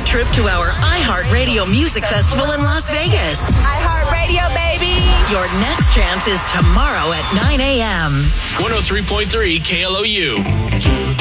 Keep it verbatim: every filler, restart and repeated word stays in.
trip to our iHeartRadio Music Festival in Las Vegas. iHeartRadio, baby. Your next chance is tomorrow at nine a.m. one oh three point three K L O U.